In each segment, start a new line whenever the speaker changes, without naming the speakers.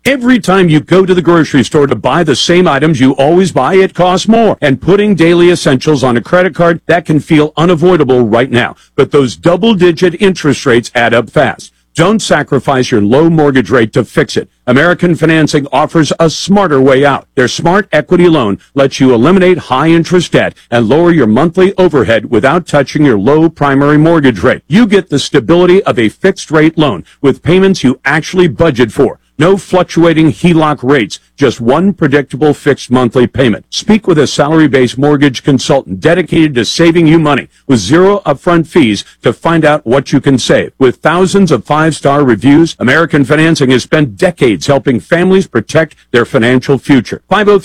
Every time you go to the grocery store to buy the same items you always buy, it costs more. And putting daily essentials on a credit card, that can feel unavoidable right now. But those double-digit interest rates add up fast. Don't sacrifice your low mortgage rate to fix it. American Financing offers a smarter way out. Their Smart Equity Loan lets you eliminate high-interest debt and lower your monthly overhead without touching your low primary mortgage rate. You get the stability of a fixed-rate loan with payments you actually budget for. No fluctuating HELOC rates, just one predictable fixed monthly payment. Speak with a salary-based mortgage consultant dedicated to saving you money with zero upfront fees to find out what you can save. With thousands of five-star reviews, American Financing has spent decades helping families protect their financial future.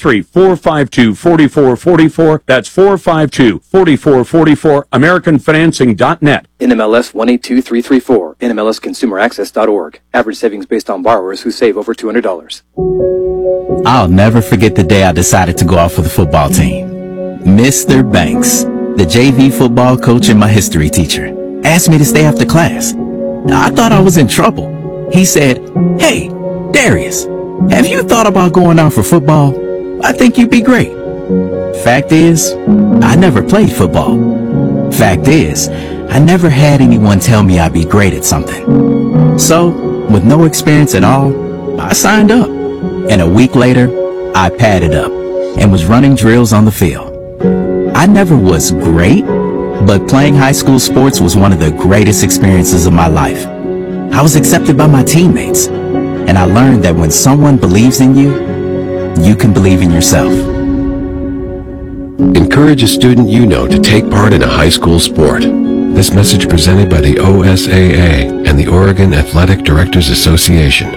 503-452-4444. That's 452-4444. AmericanFinancing.net.
NMLS 182334. NMLSConsumerAccess.org. Average savings based on borrowers who save over $200.
I'll never forget the day I decided to go out for the football team. Mr. Banks, the JV football coach and my history teacher, asked me to stay after class. I thought I was in trouble. He said, "Hey, Darius, have you thought about going out for football? I think you'd be great." Fact is, I never played football. Fact is, I never had anyone tell me I'd be great at something. So, with no experience at all, I signed up. And a week later, I padded up and was running drills on the field. I never was great, but playing high school sports was one of the greatest experiences of my life. I was accepted by my teammates, and I learned that when someone believes in you, you can believe in yourself.
Encourage a student you know to take part in a high school sport. This message presented by the OSAA and the Oregon Athletic Directors Association.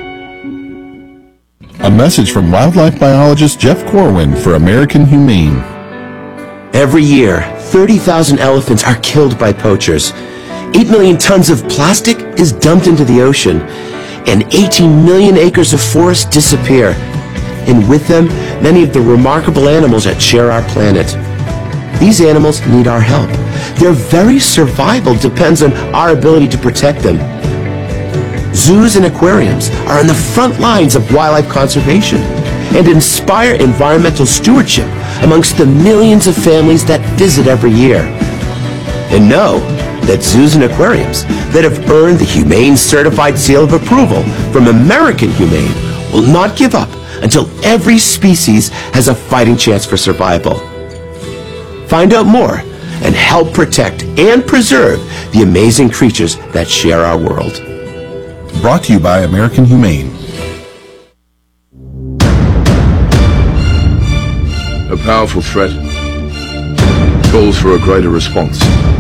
A message from wildlife biologist Jeff Corwin for American Humane.
Every year, 30,000 elephants are killed by poachers. 8 million tons of plastic is dumped into the ocean, and 18 million acres of forest disappear. And with them, many of the remarkable animals that share our planet. These animals need our help. Their very survival depends on our ability to protect them. Zoos and aquariums are on the front lines of wildlife conservation and inspire environmental stewardship amongst the millions of families that visit every year. And know that zoos and aquariums that have earned the Humane Certified Seal of Approval from American Humane will not give up until every species has a fighting chance for survival. Find out more and help protect and preserve the amazing creatures that share our world.
Brought to you by American Humane.
A powerful threat calls for a greater response.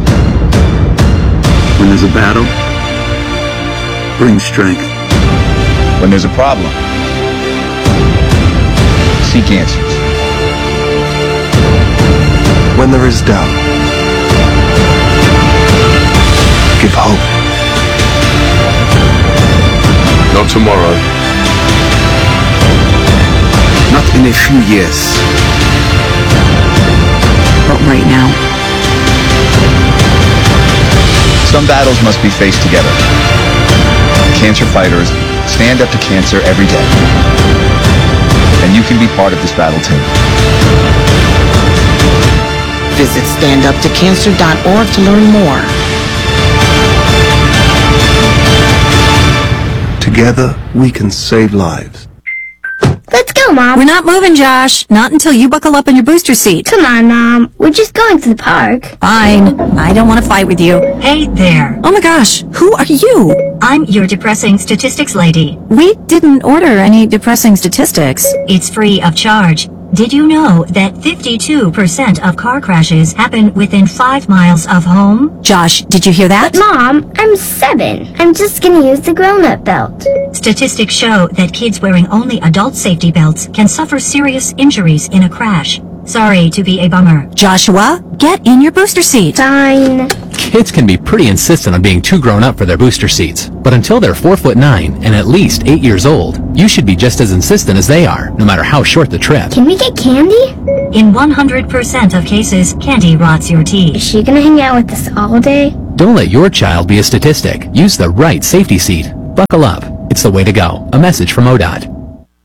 When there's a battle, bring strength.
When there's a problem, seek answers.
When there is doubt, give hope.
Not tomorrow.
Not in a few years.
But right now.
Some battles must be faced together. Cancer fighters stand up to cancer every day. And you can be part of this battle too.
Visit standuptocancer.org to learn more.
Together, we can save lives.
Let's go, Mom.
We're not moving, Josh. Not until you buckle up in your booster seat.
Come on, Mom. We're just going to the park.
Fine. I don't want to fight with you.
Hey there.
Oh my gosh. Who are you?
I'm your depressing statistics lady.
We didn't order any depressing statistics.
It's free of charge. Did you know that 52% of car crashes happen within 5 miles of home?
Josh, did you hear that?
But Mom, I'm 7. I'm just gonna use the grown-up belt.
Statistics show that kids wearing only adult safety belts can suffer serious injuries in a crash. Sorry to be a bummer.
Joshua, get in your booster seat.
Fine.
Kids can be pretty insistent on being too grown up for their booster seats, but until they're 4'9" and at least 8 years old, you should be just as insistent as they are, no matter how short the trip.
Can we get candy?
In 100% of cases, candy rots your teeth.
Is she gonna hang out with us all day?
Don't let your child be a statistic. Use the right safety seat. Buckle up. It's the way to go. A message from ODOT.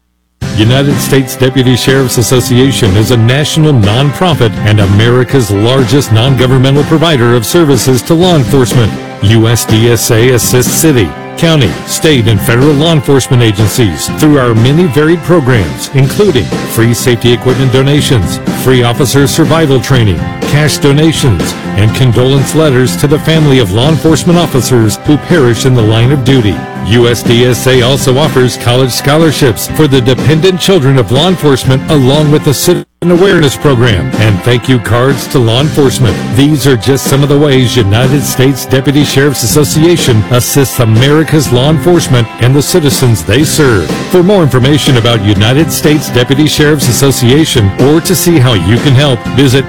United States Deputy Sheriff's Association is a national nonprofit and America's largest non-governmental provider of services to law enforcement. USDSA assists city, county, state, and federal law enforcement agencies through our many varied programs, including free safety equipment donations, free officer survival training, cash donations, and condolence letters to the family of law enforcement officers who perish in the line of duty. USDSA also offers college scholarships for the dependent children of law enforcement, along with the Citizen Awareness Program and thank you cards to law enforcement. These are just some of the ways United States Deputy Sheriff's Association assists America's law enforcement and the citizens they serve. For more information about United States Deputy Sheriff's Association or to see how you can help, visit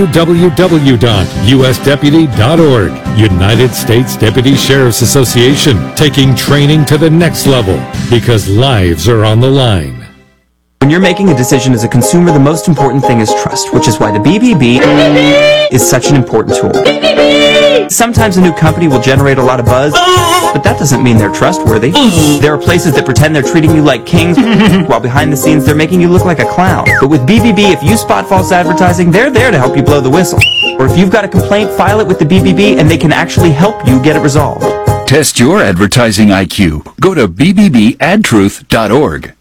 www.usdeputy.org. United States Deputy Sheriff's Association, taking training to the next level because lives are on the line.
When you're making a decision as a consumer, the most important thing is trust, which is why the BBB is such an important tool. Sometimes a new company will generate a lot of buzz, but that doesn't mean they're trustworthy. There are places that pretend they're treating you like kings, while behind the scenes they're making you look like a clown. But with BBB, if you spot false advertising, they're there to help you blow the whistle. Or if you've got a complaint, file it with the BBB and they can actually help you get it resolved.
Test your advertising IQ. Go to bbbadtruth.org.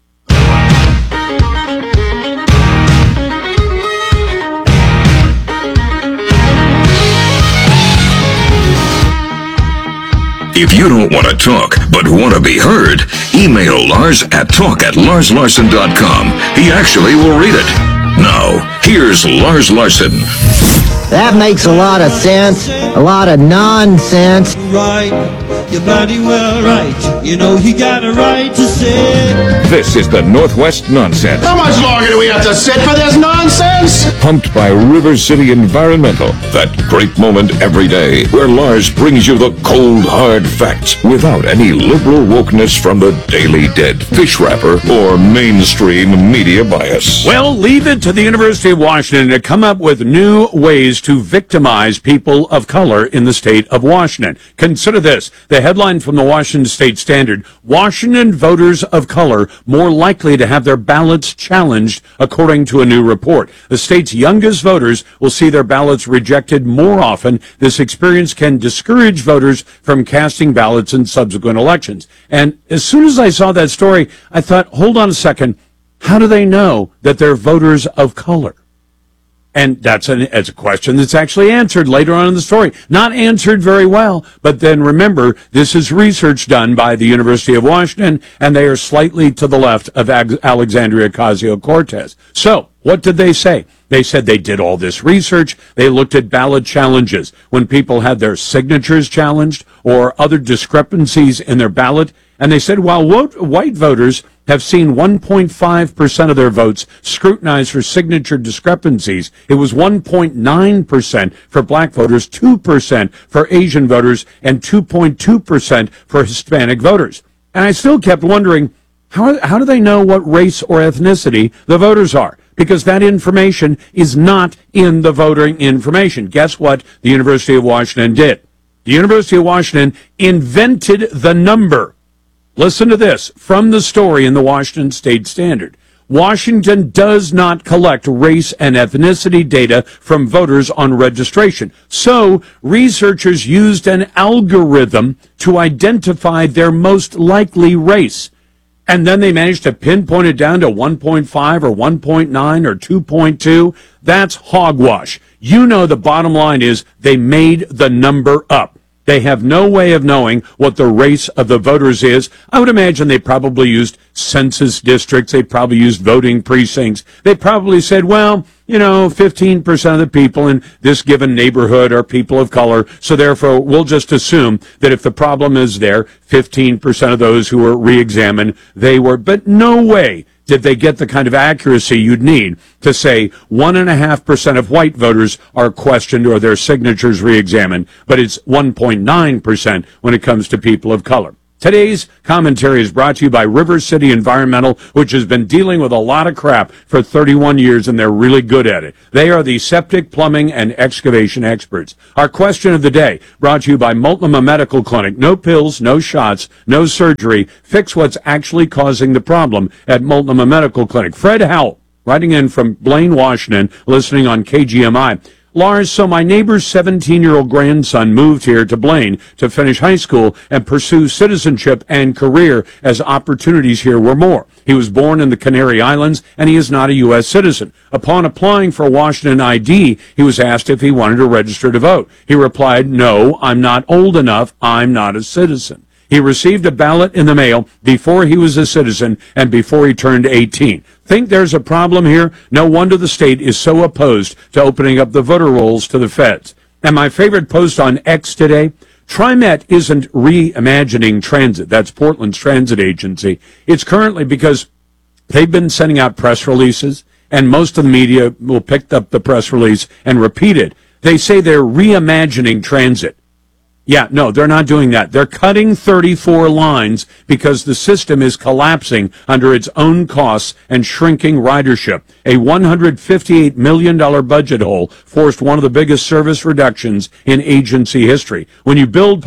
If you don't want to talk, but want to be heard, email Lars at talk@larslarson.com. He actually will read it. Now, here's Lars Larson.
That makes a lot of sense, a lot of nonsense.
Right, you're bloody well right. You know you got a right to say.
This is the Northwest Nonsense.
How much longer do we have to sit for this nonsense?
Pumped by River City Environmental. That great moment every day where Lars brings you the cold, hard facts without any liberal wokeness from the Daily Dead, fish wrapper, or mainstream media bias.
Well, leave it to the University of Washington to come up with new ways to victimize people of color in the state of Washington. Consider this. The headline from the Washington State Standard: Washington voters of color more likely to have their ballots challenged, according to a new report. The state's youngest voters will see their ballots rejected more often. This experience can discourage voters from casting ballots in subsequent elections. And as soon as I saw that story, I thought, hold on a second. How do they know that they're voters of color? And that's a question that's actually answered later on in the story. Not answered very well, but then remember, this is research done by the University of Washington, and they are slightly to the left of Alexandria Ocasio-Cortez. So, what did they say? They said they did all this research. They looked at ballot challenges. When people had their signatures challenged or other discrepancies in their ballot, and they said while white voters have seen 1.5% of their votes scrutinized for signature discrepancies, it was 1.9% for black voters, 2% for Asian voters, and 2.2% for Hispanic voters. And I still kept wondering, how do they know what race or ethnicity the voters are? Because that information is not in the voting information. Guess what the University of Washington did? The University of Washington invented the number. Listen to this from the story in the Washington State Standard. Washington does not collect race and ethnicity data from voters on registration. So researchers used an algorithm to identify their most likely race. And then they managed to pinpoint it down to 1.5 or 1.9 or 2.2. That's hogwash. You know, the bottom line is they made the number up. They have no way of knowing what the race of the voters is. I would imagine they probably used census districts. They probably used voting precincts. They probably said, well, 15% of the people in this given neighborhood are people of color, so therefore we'll just assume that if the problem is there, 15% of those who were re-examined, they were. But no way did they get the kind of accuracy you'd need to say 1.5% of white voters are questioned or their signatures re-examined, but it's 1.9% when it comes to people of color. Today's commentary is brought to you by River City Environmental, which has been dealing with a lot of crap for 31 years, and they're really good at it. They are the septic, plumbing, and excavation experts. Our question of the day, brought to you by Multnomah Medical Clinic. No pills, no shots, no surgery. Fix what's actually causing the problem at Multnomah Medical Clinic. Fred Howell, writing in from Blaine, Washington, listening on KGMI. Lars, so my neighbor's 17-year-old grandson moved here to Blaine to finish high school and pursue citizenship and career as opportunities here were more. He was born in the Canary Islands, and he is not a U.S. citizen. Upon applying for Washington ID, he was asked if he wanted to register to vote. He replied, "No, I'm not old enough. I'm not a citizen." He received a ballot in the mail before he was a citizen and before he turned 18. Think there's a problem here? No wonder the state is so opposed to opening up the voter rolls to the feds. And my favorite post on X today, TriMet isn't reimagining transit. That's Portland's transit agency. It's currently because they've been sending out press releases, and most of the media will pick up the press release and repeat it. They say they're reimagining transit. Yeah, no, they're not doing that. They're cutting 34 lines because the system is collapsing under its own costs and shrinking ridership. A $158 million budget hole forced one of the biggest service reductions in agency history. When you build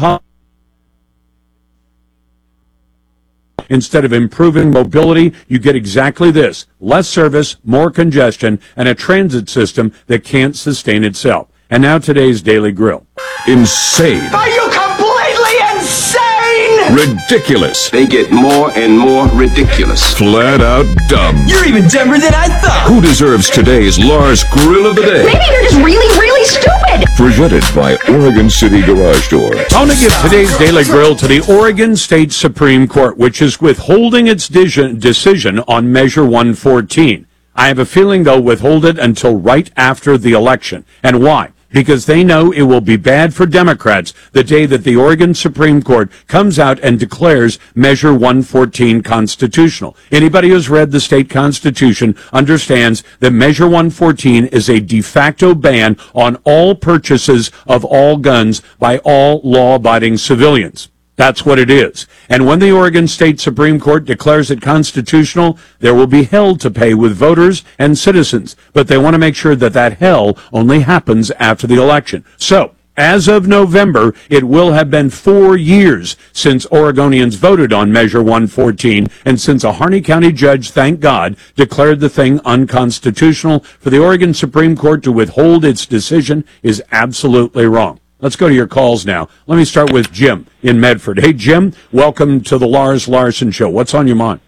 instead of improving mobility, you get exactly this: less service, more congestion, and a transit system that can't sustain itself. And now today's Daily Grill.
Insane.
Are you completely insane?
Ridiculous.
They get more and more ridiculous.
Flat out dumb.
You're even dumber than I thought.
Who deserves today's Lars Grill of the Day?
Maybe you're just really, really stupid.
Presented by Oregon City Garage Door.
I want to give today's Daily Grill to the Oregon State Supreme Court, which is withholding its decision on Measure 114. I have a feeling they'll withhold it until right after the election. And why? Because they know it will be bad for Democrats the day that the Oregon Supreme Court comes out and declares Measure 114 constitutional. Anybody who's read the state constitution understands that Measure 114 is a de facto ban on all purchases of all guns by all law-abiding civilians. That's what it is. And when the Oregon State Supreme Court declares it constitutional, there will be hell to pay with voters and citizens. But they want to make sure that that hell only happens after the election. So, as of November, it will have been 4 years since Oregonians voted on Measure 114, and since a Harney County judge, thank God, declared the thing unconstitutional. For the Oregon Supreme Court to withhold its decision is absolutely wrong. Let's go to your calls now. Let me start with Jim in Medford. Hey, Jim, welcome to the Lars Larson Show. What's on your mind?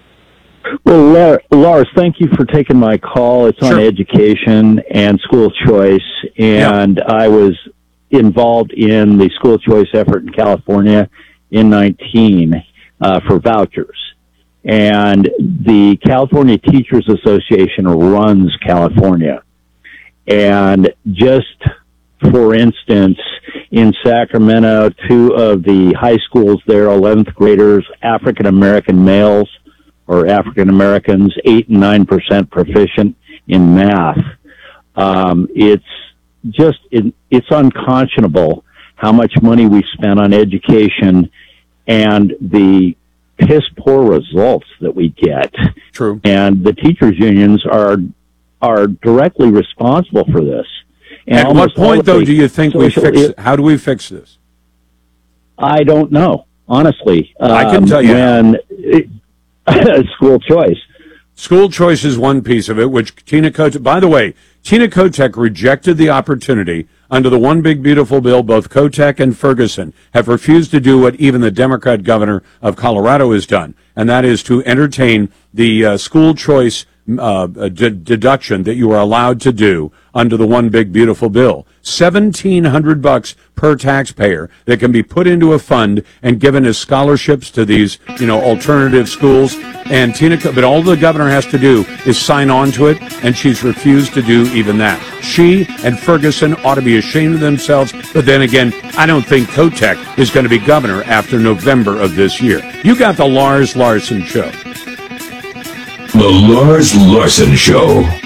Well, Lars, thank you for taking my call. It's on education and school choice, and I was involved in the school choice effort in California in 19 for vouchers. And the California Teachers Association runs California. And just for instance, in Sacramento, 2 of the high schools there, 11th graders, African-American males or African-Americans, 8 and 9% proficient in math. It's unconscionable how much money we spend on education and the piss poor results that we get.
True.
And the teachers unions are directly responsible for this. And
at what point, though, do you think we fix it? How do we fix this?
I don't know, honestly.
I can tell you.
School choice.
School choice is one piece of it, which Tina Kotek, by the way, Tina Kotek rejected the opportunity under the One Big Beautiful Bill. Both Kotek and Ferguson have refused to do what even the Democrat governor of Colorado has done, and that is to entertain the school choice deduction that you are allowed to do under the One Big Beautiful Bill. $1,700 per taxpayer that can be put into a fund and given as scholarships to these, alternative schools. And but all the governor has to do is sign on to it, and she's refused to do even that. She and Ferguson ought to be ashamed of themselves. But then again, I don't think Kotek is going to be governor after November of this year. You got the Lars Larson Show.
The Lars Larson Show.